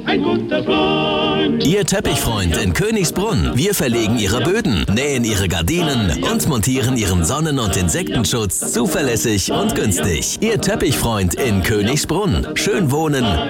Ein guter Freund. Ihr Teppichfreund in Königsbrunn. Wir verlegen Ihre Böden, nähen Ihre Gardinen und montieren Ihren Sonnen- und Insektenschutz zuverlässig und günstig. Ihr Teppichfreund in Königsbrunn. Schön wohnen,